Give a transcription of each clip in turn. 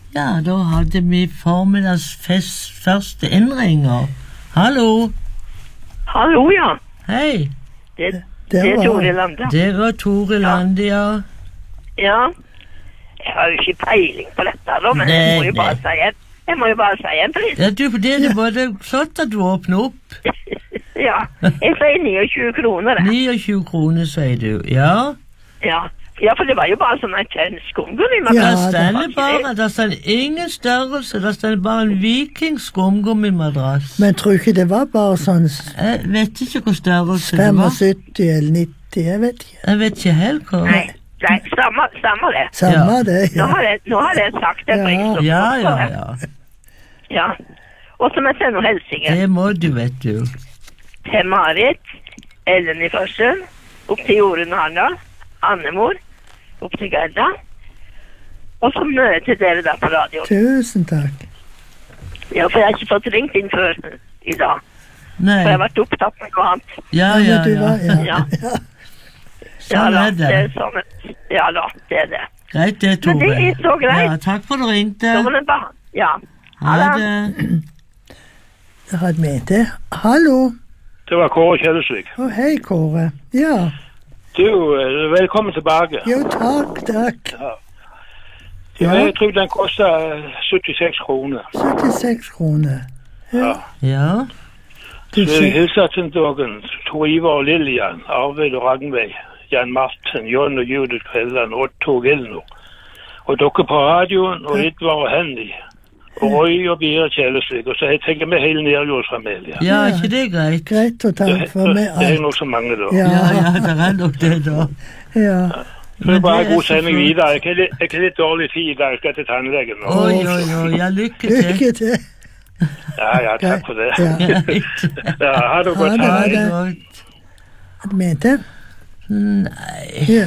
Ja, da hadde vi formiddagsfest første innringer. Hallo. Hallo, ja. Hei. Det er Tore Lande. Det var Tore Lande, ja. Ja. Jeg har jo ikke peiling på dette, da, men jeg må jo bare si en pris. Ja, det var det flott at du åpner opp. Ja, jeg sier 29 kroner, det. 29 kroner, sier du, ja. Ja, for det var jo bare sånn en skumgummi. Ja, det står ingen størrelse, det står bare en viking-skumgummimadrass. Men tror ikke det var bare sånn... Jeg vet ikke hvor størrelse det var. 75 eller 90, jeg vet ikke. Jeg vet ikke helt hva. Nei, samme det. Samme det, ja. Nå har jeg sagt det. Ja. Og så må jeg sende noe helsing. Det må du, vet du. Til Marit, Ellen i Førsund, opp til Jorunn Arndal, Annemor, opp til Gerda, og så møte til dere der på radio. Tusen takk. Ja, for jeg har ikke fått ringt inn før i dag. Nei. For jeg har vært opptatt med noe annet. Ja. Sånn er det. Ja da, det er det. Greit det, Tore. Men det er så greit. Ja, takk for at du ringte. Ja. Ha det. Jeg hadde med det. Hallo. Det var Kåre Kjellesvik. Hei, Kåre. Ja. Du, velkommen tilbake. Jo, takk. Ja. Jeg tror den koster 76 kroner. 76 kroner. Ja. Så jeg hilser til dere, Tor Ivar og Lillian, Arvid og Ragnveig, Jan Martin, Jon og Judith Kvelland, Otto og Gilno. Og dere på radioen, og Idvar og Henny. Og Røy og Bira Kjellesvik, og så jeg tenker med hele Nerjordsfamilien. Ja, ikke det er greit? Greit å ta for meg alt. Det er nok så mange da. Ja, det er nok det da. Ja. Så det er bare god sending videre. Jeg er litt dårlig tid i dag, jeg skal til tannlegen nå. Oi, ja, lykke til. Lykke til. Ja, takk for det. Ja, ha det godt. Ha det godt. Har du med det? Nei. Ja.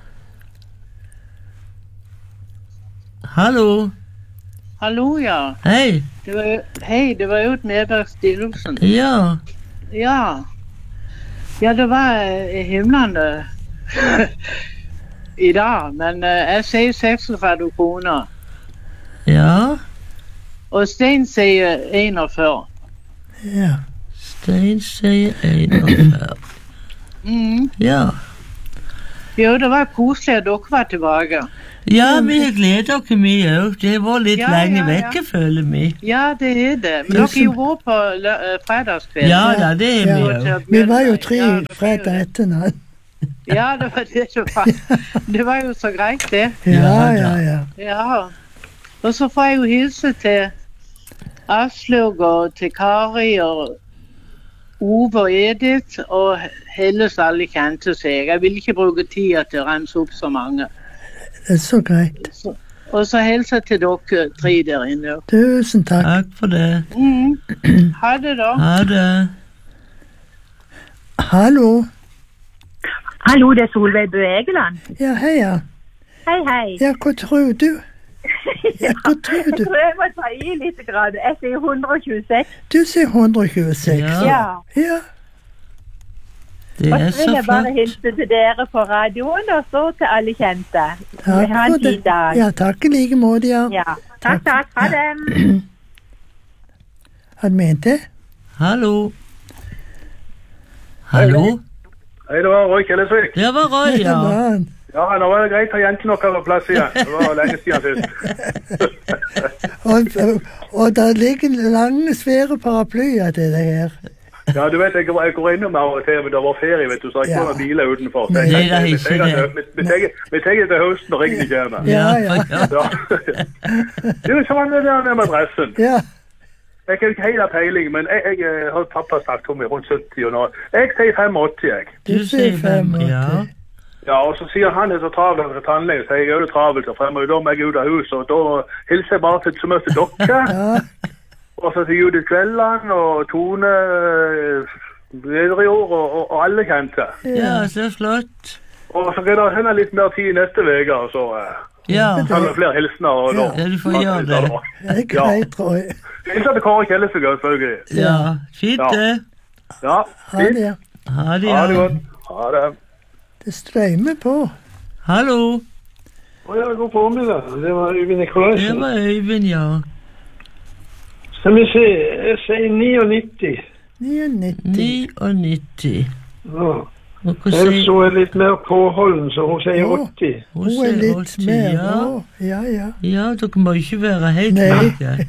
Hallo. Hallo, ja. Hei. Det var jo et Nedberg Stillosen. Ja. Ja, det var himlende i dag, men jeg sier 36 kroner. Ja. Og Stein sier 41. Ja. Stein sier 41. Ja. Jo, det var koselig at dere var tilbake. Ja, vi gleder dere mye også. Det var litt lenge vekke, føler vi. Ja, det er det. Men dere gjorde på fredagskveld. Ja, det er vi også. Vi var jo 3 fredag etter nå. Ja, det var det som var. Det var jo så greit, det. Ja. Og så får jeg jo hilse til Aslaug og til Kari og Ove og Edith og Helles alle kjente seg. Jeg vil ikke bruke tida til å rense opp så mange. Det er så greit. Og så hilser til dere 3 der inne. Tusen takk. Takk for det. Ha det da. Ha det. Hallo. Hallo, det er Solveig Bø Egeland. Ja, hei. Hei. Ja, hva tror du? Jeg tror jeg må ta i litt grad. Jeg sier 126. Du sier 126. Ja. Det er så flott. Og så vil jeg bare hilse til dere på radioen, og så til alle kjente. Takk for det. Ja, takk i like måte, ja. Takk. Ha det. Har du ment det? Hallo. Hallo? Hei, det var Røy Kjellesvik. Det var Røy, ja. Ja, nå var det greit å ha jentene noe på plass igjen. Det var lenge siden sist. Og der ligger lange, svære paraplyer til det her. Ja, du vet, jeg går innom av og til, men det var ferie, vet du, så jeg ikke noen biler utenfor. Nei, det er ikke det. Vi tenker til høsten og ringen kommer. Ja. Det er sånn det der med adressen. Ja. Jeg har ikke helt peiling, men jeg har pappa snakket om i rundt 70 og nå. Jeg sier 85, jeg. Du sier 85, ja. Ja, og så sier han så travelt til tannlegen, så jeg er jo travelt og fremme, og da må jeg ut av huset, og da hilser jeg bare til så mye til dere. Og så til Judith Kvelland og Tone Bredrejord og alle kjente. Ja, så flott. Og så kan det hende litt mer tid neste vega, og så tar vi flere hilsener. Ja, du får gjøre det. Det er greit, tror jeg. Hilser til Kåre Kjellesvik, selvfølgelig. Ja, fint det. Ja, fint. Ha det, Ha det godt. Ha det. Det strømmer på. Hallo. Ja, god formiddag. Det var Øyvind Nikolaisen. Det var Øyvind, ja. Skal vi se, jeg sier 99. 99. Ja. Ellers så er litt mer påholden, så hun sier 80. Hun er litt 80, mer, ja. ja. Ja, dere må ikke være helt like.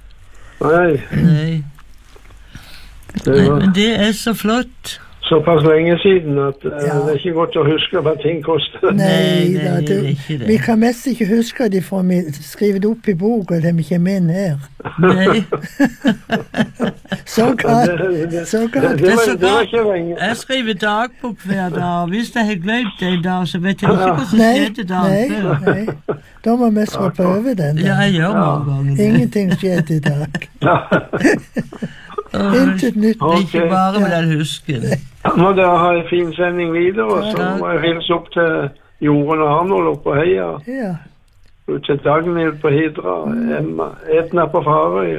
Nei. Men det er så flott. Såpass lenge siden at det er ikke godt å huske hva ting koster. Nei, det er ikke det. Vi kan mest ikke huske det for vi skriver det opp i boka det vi kommer inn her. Nei. Så godt. Det er så godt. Jeg skriver dagbok hver dag. Hvis jeg har glemt det en dag, så vet jeg ikke hva som skjedde dagen før. Nei. Da må vi swappe over den. Ja, jeg gjør mange ganger det. Ingenting skjedde i dag. Intet nytt. Det er ikke bare med den husken. Må dere ha en fin sending videre, så må jeg hilse opp til Jorunn og Arnold oppe på Heia. Ja. Ut til Dagnhild på Hidra, Edna på Farøy.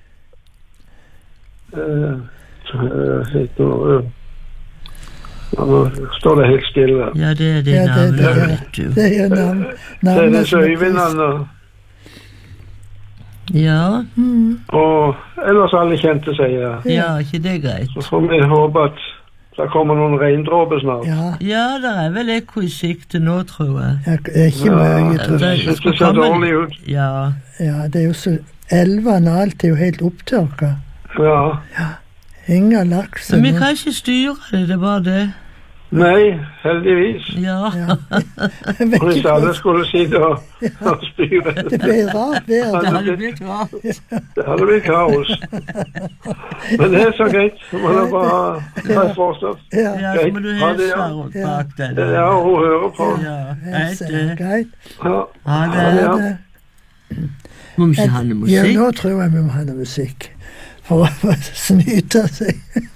Nå står det helt stille. Ja, det er det navnet, vet du. Det er navnet. Det er det Øyvindene. Ja. Og ellers alle kjente seg. Ja, ikke det greit. Så får vi håpe at det kommer noen regndråper snart. Ja, det er vel ekko i sikte nå, tror jeg. Det er ikke mye, tror jeg. Det ser dårlig ut. Ja, det er jo så... Elvene og alt er jo helt opptørket. Ja. Ingen laks. Men vi kan ikke styre det, det er bare det. Nei, heldigvis. Ja. Hvis alle skulle sitte og styre. Det blir rart, det. Det hadde blitt rart. Det hadde blitt kaos. Men det er så greit. Må da bare ha et forstått. Ja, så må du helse bak den. Ja, hun hører på. Ja, greit. Ha det. Må vi ikke ha noe musikk? Ja, nå tror jeg vi må ha noe musikk. For å snyte seg.